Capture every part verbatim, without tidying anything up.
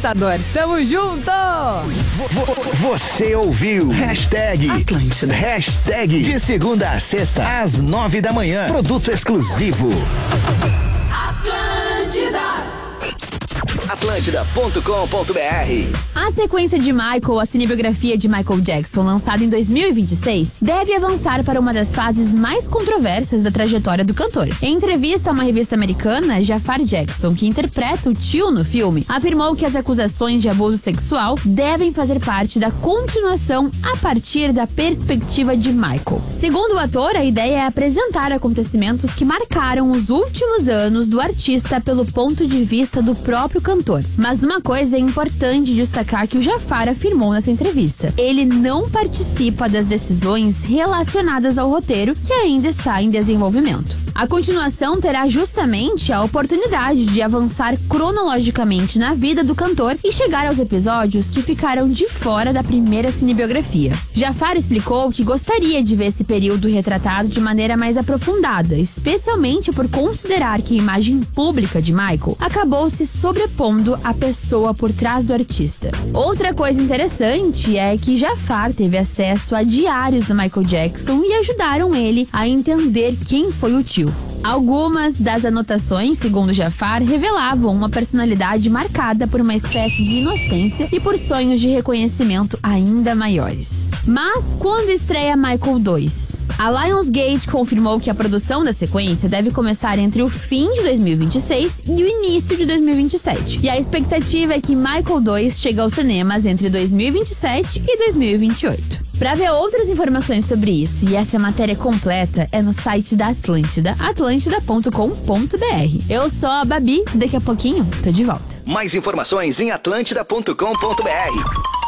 Conquistador. Tamo junto! Você ouviu? Hashtag Atlântida. Hashtag de segunda a sexta, às nove da manhã. Produto exclusivo. Atlântida. Atlântida ponto com ponto b r. A sequência de Michael, a cinebiografia de Michael Jackson, lançada em dois mil e vinte e seis, deve avançar para uma das fases mais controversas da trajetória do cantor. Em entrevista a uma revista americana, Jafar Jackson, que interpreta o tio no filme, afirmou que as acusações de abuso sexual devem fazer parte da continuação a partir da perspectiva de Michael. Segundo o ator, a ideia é apresentar acontecimentos que marcaram os últimos anos do artista pelo ponto de vista do próprio cantor. Mas uma coisa é importante destacar que o Jafar afirmou nessa entrevista: ele não participa das decisões relacionadas ao roteiro, que ainda está em desenvolvimento. A continuação terá justamente a oportunidade de avançar cronologicamente na vida do cantor e chegar aos episódios que ficaram de fora da primeira cinebiografia. Jafar explicou que gostaria de ver esse período retratado de maneira mais aprofundada, especialmente por considerar que a imagem pública de Michael acabou se sobrepondo à pessoa por trás do artista. Outra coisa interessante é que Jafar teve acesso a diários do Michael Jackson e ajudaram ele a entender quem foi o tio. Algumas das anotações, segundo Jafar, revelavam uma personalidade marcada por uma espécie de inocência e por sonhos de reconhecimento ainda maiores. Mas quando estreia Michael dois? A Lionsgate confirmou que a produção da sequência deve começar entre o fim de dois mil e vinte e seis e o início de dois mil e vinte e sete. E a expectativa é que Michael dois chegue aos cinemas entre dois mil e vinte e sete e dois mil e vinte e oito. Para ver outras informações sobre isso e essa matéria completa é no site da Atlântida, atlântida ponto com ponto b r. Eu sou a Babi, daqui a pouquinho tô de volta. Mais informações em atlântida ponto com ponto b r.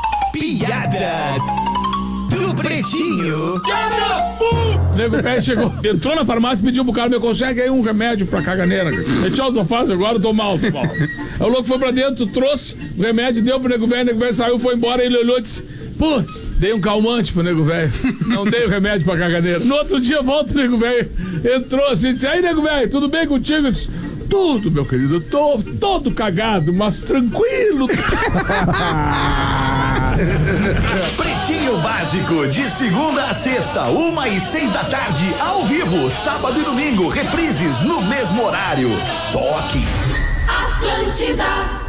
Piada do Pretinho. Nego velho chegou, entrou na farmácia e pediu pro cara: me consegue aí um remédio pra caganeira. Meti alto na fase agora, eu tô mal, tô mal. Aí o louco foi pra dentro, trouxe o remédio, deu pro nego velho, o nego velho saiu, foi embora, ele olhou e disse: putz, dei um calmante pro nego velho. Não dei o remédio pra caganeira. No outro dia volta o nego velho, entrou assim e disse: aí nego velho, tudo bem contigo? Eu disse: tudo, meu querido, eu tô todo cagado, mas tranquilo. Pretinho Básico, de segunda a sexta, uma e seis da tarde, ao vivo, sábado e domingo, reprises no mesmo horário. Só aqui. Atlântida.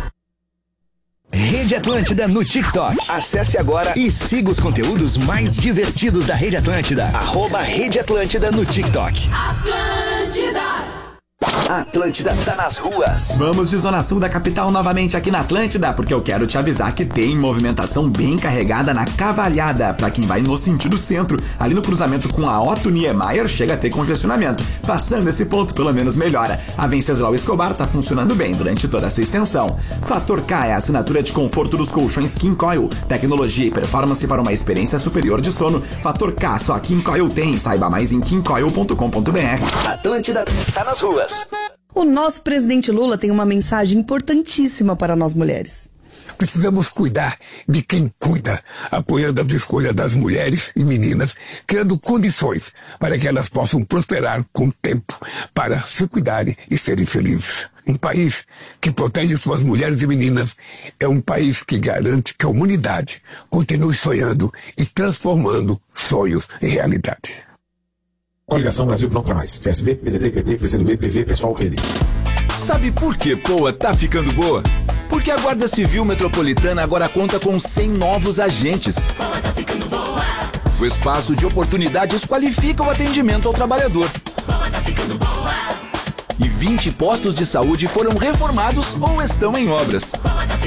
Rede Atlântida no TikTok. Acesse agora e siga os conteúdos mais divertidos da Rede Atlântida. Arroba Rede Atlântida no TikTok. Atlântida. Atlântida tá nas ruas. Vamos de Zona Sul da capital novamente aqui na Atlântida, porque eu quero te avisar que tem movimentação bem carregada na Cavalhada. Pra quem vai no sentido centro, ali no cruzamento com a Otto Niemeyer, chega a ter congestionamento. Passando esse ponto, pelo menos melhora. A Venceslau Escobar tá funcionando bem durante toda a sua extensão. Fator K é a assinatura de conforto dos colchões King Coil. Tecnologia e performance para uma experiência superior de sono. Fator K, só a King Coil tem. Saiba mais em king coil ponto com ponto b r. Atlântida tá nas ruas. O nosso presidente Lula tem uma mensagem importantíssima para nós mulheres. Precisamos cuidar de quem cuida, apoiando as escolhas das mulheres e meninas, criando condições para que elas possam prosperar com o tempo, para se cuidarem e serem felizes. Um país que protege suas mulheres e meninas é um país que garante que a humanidade continue sonhando e transformando sonhos em realidade. Coligação Brasil Pronto pra Mais. P S B, P D T, P T, P C do B, P V, Pessoal, Rede. Sabe por que Poa tá ficando boa? Porque a Guarda Civil Metropolitana agora conta com cem novos agentes. Poa tá ficando boa. O espaço de oportunidades qualifica o atendimento ao trabalhador. Poa tá ficando boa. E vinte postos de saúde foram reformados ou estão em obras. Poa tá ficando